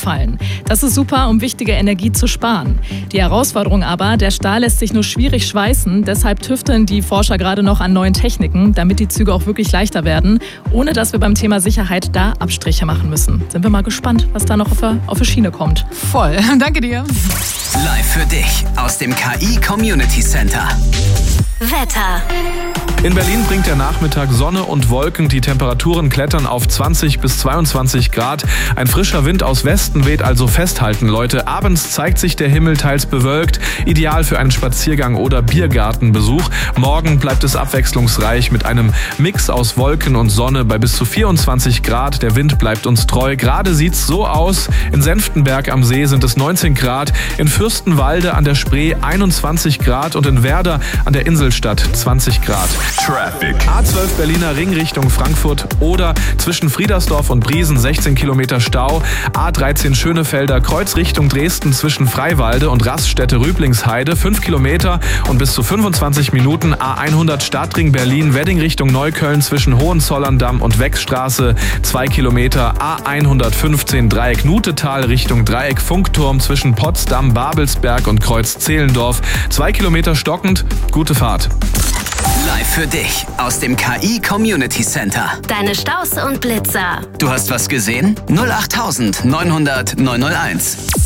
wegfallen. Das ist super, um wichtige Energie zu sparen. Die Herausforderung aber, der Stahl lässt sich nur schwierig schweißen. Deshalb tüfteln die Forscher gerade noch an neuen Techniken, damit die Züge auch wirklich leichter werden, ohne dass wir beim Thema Sicherheit da Abstriche machen müssen. Sind wir mal gespannt, was da noch auf die Schiene kommt. Voll. Danke dir. Live für dich aus dem KI Community Center. Wetter. In Berlin bringt der Nachmittag Sonne und Wolken. Die Temperaturen klettern auf 20 bis 22 Grad. Ein frischer Wind aus Westen weht, also festhalten, Leute. Abends zeigt sich der Himmel teils bewölkt. Ideal für einen Spaziergang oder Biergartenbesuch. Morgen bleibt es abwechslungsreich mit einem Mix aus Wolken und Sonne bei bis zu 24 Grad. Der Wind bleibt uns treu. Gerade sieht's so aus. In Senftenberg am See sind es 19 Grad. In Fürstenwalde an der Spree 21 Grad und in Werder an der Inselstadt 20 Grad. Traffic. A12 Berliner Ring Richtung Frankfurt oder zwischen Friedersdorf und Briesen 16 Kilometer Stau. A13 Schönefelder Kreuz Richtung Dresden zwischen Freiwalde und Raststätte Rüblingsheide 5 Kilometer und bis zu 25 Minuten. A100 Stadtring Berlin Wedding Richtung Neukölln zwischen Hohenzollerndamm und Wechstraße 2 Kilometer. A115 Dreieck Nutetal Richtung Dreieck Funkturm zwischen Potsdam, Babelsberg und Kreuz Zehlendorf 2 Kilometer stockend. Gute Fahrt. Live für dich aus dem KI Community Center. Deine Staus und Blitzer. Du hast was gesehen? 08900 901.